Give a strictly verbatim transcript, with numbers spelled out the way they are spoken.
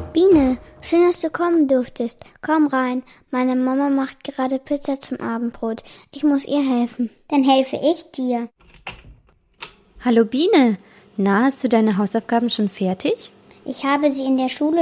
Biene, schön, dass du kommen durftest. Komm rein. Meine Mama macht gerade Pizza zum Abendbrot. Ich muss ihr helfen. Dann helfe ich dir. Hallo Biene. Na, hast du deine Hausaufgaben schon fertig? Ich habe sie in der Schule